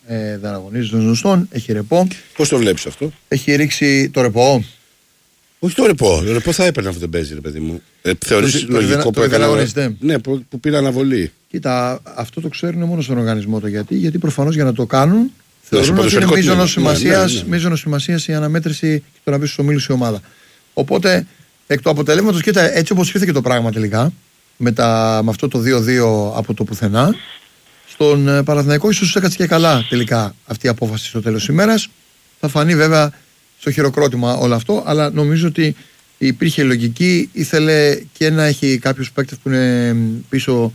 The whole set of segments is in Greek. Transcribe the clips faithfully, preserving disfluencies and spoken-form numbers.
Ε, δεν αγωνίζει τον Ζωστόν, έχει ρεπό. Πώς το βλέπεις αυτό? Έχει ρίξει το ρεπό. Όχι το ρεπό. Το ρεπό θα έπαιρνε αυτό δεν παίζει, ρε παιδί μου. Ε, θεωρείς το, λογικό το, που το έκανε? Ναι, που, που πήρε αναβολή. Κοίτα, αυτό το ξέρουν μόνο στον οργανισμό το γιατί. Γιατί προφανώς για να το κάνουν θεωρούν ότι είναι μείζωνος σημασίας ναι, ναι, ναι. η αναμέτρηση και το να μπει στους ομίλους η ομάδα. Οπότε εκ του αποτελέσματος, κοίτα, έτσι όπως ήρθε και το πράγμα τελικά, με, τα, με αυτό το δύο δύο από το πουθενά, στον ε, Παναθηναϊκό ίσως έκατσε και καλά τελικά αυτή η απόφαση στο τέλος της ημέρας. Θα φανεί βέβαια στο χειροκρότημα όλο αυτό, αλλά νομίζω ότι υπήρχε λογική, ήθελε και να έχει κάποιους παίκτες που είναι πίσω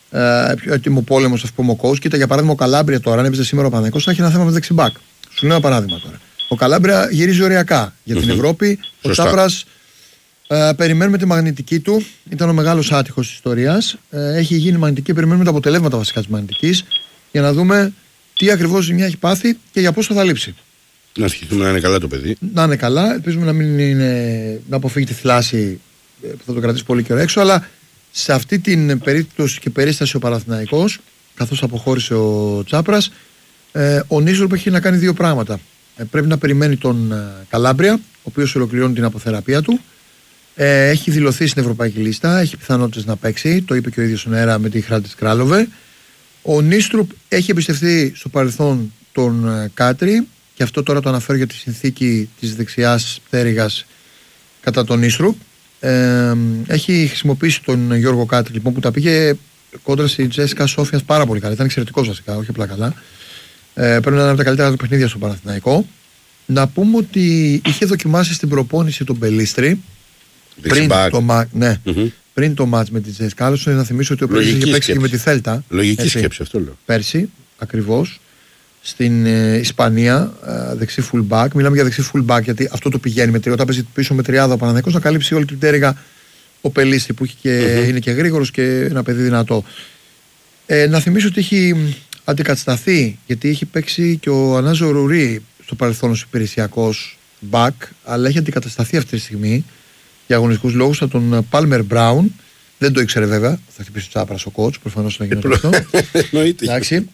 ε, πιο έτοιμο πόλεμο, α πούμε, ο coach. Κοίτα, για παράδειγμα, ο Καλάμπρια τώρα, αν έπαιζε σήμερα ο Παναθηναϊκός, θα έχει ένα θέμα με δεξιμπάκ. Σου λέω ένα παράδειγμα τώρα. Ο Καλάμπρια γυρίζει οριακά για την mm-hmm. Ευρώπη. Ο Τσάπρας ε, περιμένουμε τη μαγνητική του. Ήταν ο μεγάλος άτυχος της ιστορίας. Ε, έχει γίνει μαγνητική, περιμένουμε τα αποτελέσματα βασικά της μαγνητικής για να δούμε τι ακριβώς ζημιά έχει πάθει και για πόσο θα λείψει. Να ευχηθούμε να είναι καλά το παιδί. Να είναι καλά. Ελπίζουμε να, μην είναι, να αποφύγει τη θλάση που θα το κρατήσει πολύ καιρό έξω. Αλλά σε αυτή την περίπτωση και περίσταση ο Παναθηναϊκός, καθώς αποχώρησε ο Τσάπρας, ε, ο Νίσουρπ έχει να κάνει δύο πράγματα. Ε, πρέπει να περιμένει τον ε, Καλάμπρια, ο οποίος ολοκληρώνει την αποθεραπεία του. Ε, έχει δηλωθεί στην ευρωπαϊκή λίστα, έχει πιθανότητες να παίξει. Το είπε και ο ίδιος στον αέρα με τη Χράλτης Κράλοβε. Ο Νίστρουπ έχει εμπιστευτεί στο παρελθόν τον ε, Κάτρι. Και αυτό τώρα το αναφέρω για τη συνθήκη της δεξιάς πτέρυγας κατά τον Νίστρουπ. Ε, έχει χρησιμοποιήσει τον Γιώργο Κάτρι λοιπόν, που τα πήγε κόντρα στη Τζέσικα Σόφιας πάρα πολύ καλά. Ήταν εξαιρετικός βασικά, όχι απλά καλά. Ε, πρέπει να είναι από τα καλύτερα του παιχνίδια στο Παναθηναϊκό. Να πούμε ότι είχε δοκιμάσει στην προπόνηση τον Μπελίστρη πριν το, ναι, mm-hmm. πριν το μάτς με τη Τζέσικα. Άλλωστε να θυμίσω ότι ο Μπελίστρη είχε παίξει και με τη Θέλτα. Λογική έτσι, σκέψη αυτό λέω. Πέρσι, ακριβώς. Στην ε, Ισπανία, ε, δεξί fullback. Μιλάμε για δεξί fullback γιατί αυτό το πηγαίνει με τριάδα. Όταν παίζει πίσω με τριάδα ο Παναθηναϊκός να καλύψει όλη την πτέρυγα ο Πελίστη που έχει και, mm-hmm. είναι και γρήγορος και ένα παιδί δυνατό. Ε, να θυμίσω ότι έχει αντικατασταθεί γιατί έχει παίξει και ο Ανάζο Ρουρί στο παρελθόν ως υπηρεσιακός back, αλλά έχει αντικατασταθεί αυτή τη στιγμή για αγωνιστικούς λόγους από τον Πάλμερ Μπράουν. Δεν το ήξερε βέβαια. Θα χτυπήσει ο Τσάπρας ο coach, προφανώς να γίνει αυτό. Εντάξει.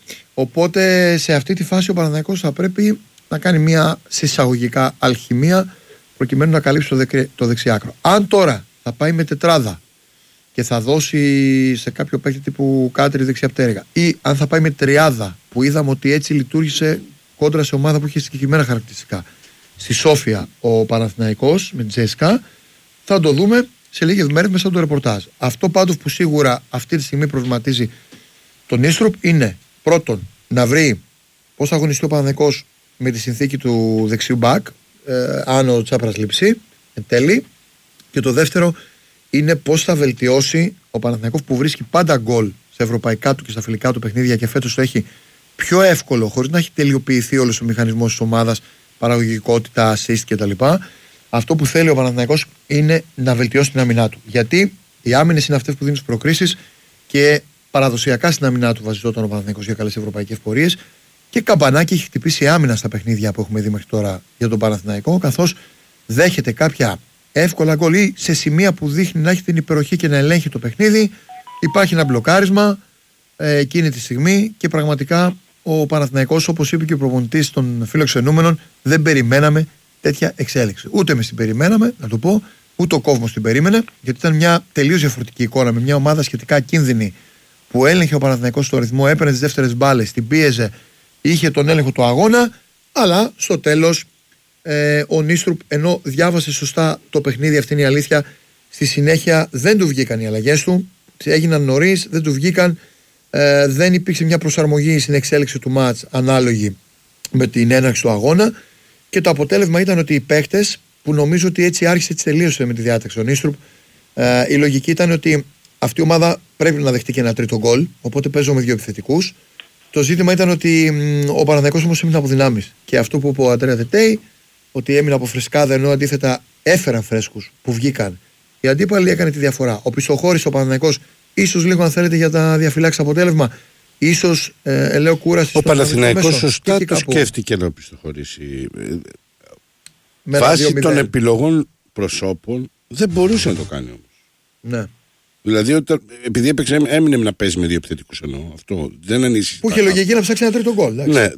Οπότε σε αυτή τη φάση ο Παναθηναϊκός θα πρέπει να κάνει μια συσσαγωγικά αλχημία προκειμένου να καλύψει το, δεκ, το δεξιάκρο. Αν τώρα θα πάει με τετράδα και θα δώσει σε κάποιο παίκτη τύπου Κάτρι δεξιά πτέρυγα, ή αν θα πάει με τριάδα που είδαμε ότι έτσι λειτουργήσε κόντρα σε ομάδα που είχε συγκεκριμένα χαρακτηριστικά στη Σόφια ο Παναθηναϊκός με Τζέσικα, θα το δούμε σε λίγες μέρες μέσα από το ρεπορτάζ. Αυτό πάντως που σίγουρα αυτή τη στιγμή προβληματίζει τον Νίστρουπ είναι πρώτον να βρει πώς θα αγωνιστεί ο Παναθηναϊκός με τη συνθήκη του δεξιού μπακ, ε, αν ο Τσάπρας λείψει εν τέλει, και το δεύτερο είναι πώς θα βελτιώσει ο Παναθηναϊκός που βρίσκει πάντα γκολ στα ευρωπαϊκά του και στα φιλικά του παιχνίδια και φέτος το έχει πιο εύκολο χωρίς να έχει τελειοποιηθεί όλος ο μηχανισμός της ομάδας, παραγωγικότητα, assist κτλ. Αυτό που θέλει ο Παναθηναϊκός είναι να βελτιώσει την άμυνά του. Γιατί οι άμυνες είναι αυτές που δίνουν τις προκρίσεις και παραδοσιακά στην άμυνά του βασιζόταν ο Παναθηναϊκός για καλές ευρωπαϊκές πορείες και καμπανάκι έχει χτυπήσει άμυνα στα παιχνίδια που έχουμε δει μέχρι τώρα για τον Παναθηναϊκό, καθώς δέχεται κάποια εύκολα γκολ ή σε σημεία που δείχνει να έχει την υπεροχή και να ελέγχει το παιχνίδι. Υπάρχει ένα μπλοκάρισμα ε, εκείνη τη στιγμή και πραγματικά ο Παναθηναϊκός, όπως είπε και ο προπονητής των φιλοξενούμενων, δεν περιμέναμε τέτοια εξέλιξη. Ούτε εμείς την περιμέναμε, να το πω, ούτε ο κόσμος την περίμενε, γιατί ήταν μια τελείως διαφορετική εικόνα με μια ομάδα σχετικά κίνδυνη που έλεγχε ο Παναθηναϊκός στο ρυθμό, έπαιρνε τις δεύτερες μπάλες, την πίεζε, είχε τον έλεγχο του αγώνα, αλλά στο τέλος ε, ο Νίστρουπ, ενώ διάβασε σωστά το παιχνίδι, αυτή είναι η αλήθεια, στη συνέχεια δεν του βγήκαν οι αλλαγές του, έγιναν νωρίς, δεν του βγήκαν, ε, δεν υπήρξε μια προσαρμογή στην εξέλιξη του μάτς ανάλογη με την έναρξη του αγώνα. Και το αποτέλεσμα ήταν ότι οι παίχτες, που νομίζω ότι έτσι άρχισε, έτσι τελείωσε με τη διάταξη ο Νίστρουπ, ε, η λογική ήταν ότι αυτή η ομάδα πρέπει να δεχτεί και ένα τρίτο γκολ, οπότε παίζω με δύο επιθετικούς. Το ζήτημα ήταν ότι μ, ο Παναθηναϊκός όμως έμεινε από δυνάμεις. Και αυτό που είπε ο Αντρέα Τετέι, ότι έμεινε από φρεσκάδα, ενώ αντίθετα έφεραν φρέσκους που βγήκαν. Η αντίπαλη έκανε τη διαφορά. Ο πισωχώρησε ο Παναθηναϊκός, ίσως λίγο αν θέλετε για τα διαφυλάξει αποτέλεσμα. Ίσως ε, ελέω κούραση. Ο Παναθηναϊκός σωστά το κάπου σκέφτηκε να πιστοχωρήσει. Βάσει των επιλογών προσώπων δεν μπορούσε να το κάνει όμως. Ναι. Δηλαδή, όταν, επειδή έπαιξε, έμεινε να παίζει με δύο επιθετικούς εννοώ. Αυτό δεν ανήσυχε. Που είχε λογική να ψάξει ένα τρίτο γκολ. Ναι,